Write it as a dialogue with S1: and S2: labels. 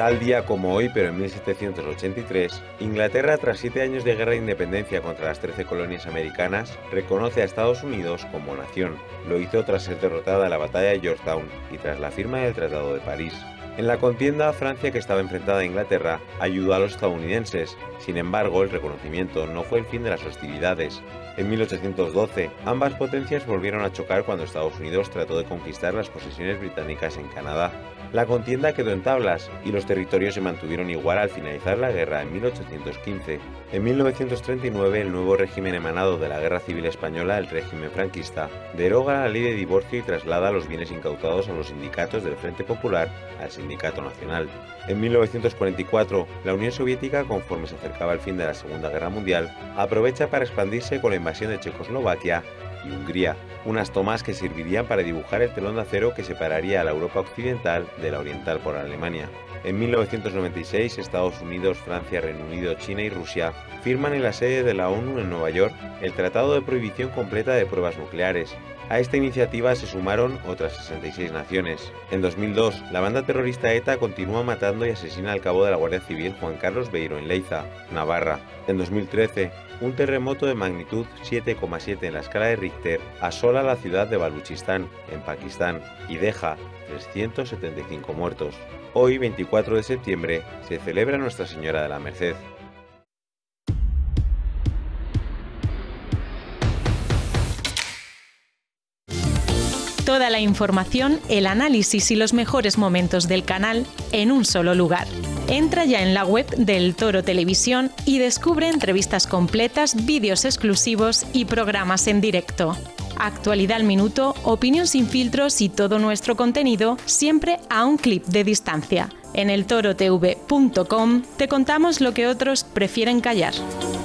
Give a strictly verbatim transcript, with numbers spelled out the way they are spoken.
S1: Tal día como hoy, pero en mil setecientos ochenta y tres, Inglaterra, tras siete años de guerra de independencia contra las trece colonias americanas, reconoce a Estados Unidos como nación. Lo hizo tras ser derrotada en la batalla de Yorktown y tras la firma del Tratado de París. En la contienda, Francia, que estaba enfrentada a Inglaterra, ayudó a los estadounidenses. Sin embargo, el reconocimiento no fue el fin de las hostilidades. En mil ochocientos doce, ambas potencias volvieron a chocar cuando Estados Unidos trató de conquistar las posesiones británicas en Canadá. La contienda quedó en tablas y los territorios se mantuvieron igual al finalizar la guerra en mil ochocientos quince. En mil novecientos treinta y nueve, el nuevo régimen emanado de la Guerra Civil Española, el régimen franquista, deroga la ley de divorcio y traslada los bienes incautados a los sindicatos del Frente Popular al Sindicato Nacional. En mil novecientos cuarenta y cuatro, la Unión Soviética, conforme se acercaba el fin de la Segunda Guerra Mundial, aprovecha para expandirse con la invasión de Checoslovaquia y Hungría, unas tomas que servirían para dibujar el telón de acero que separaría a la Europa occidental de la oriental por Alemania. En mil novecientos noventa y seis, Estados Unidos, Francia, Reino Unido, China y Rusia firman en la sede de la ONU en Nueva York el Tratado de Prohibición Completa de Pruebas Nucleares. A esta iniciativa se sumaron otras sesenta y seis naciones. En dos mil dos, la banda terrorista ETA continúa matando y asesina al cabo de la Guardia Civil Juan Carlos Beiro en Leiza, Navarra. En dos mil trece, un terremoto de magnitud siete coma siete en la escala de Richter asola la ciudad de Baluchistán, en Pakistán, y deja trescientos setenta y cinco muertos. Hoy, veinticuatro de septiembre, se celebra Nuestra Señora de la Merced.
S2: Toda la información, el análisis y los mejores momentos del canal en un solo lugar. Entra ya en la web del Toro Televisión y descubre entrevistas completas, vídeos exclusivos y programas en directo. Actualidad al minuto, opinión sin filtros y todo nuestro contenido siempre a un clic de distancia. En el toro t v punto com te contamos lo que otros prefieren callar.